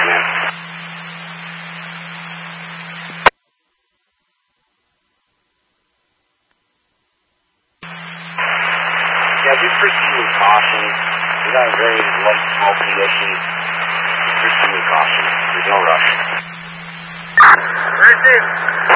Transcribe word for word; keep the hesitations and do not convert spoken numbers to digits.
man. Yeah, just proceed with caution. We got a very light smoke condition. Just proceed with caution. There's no rush. Where's it?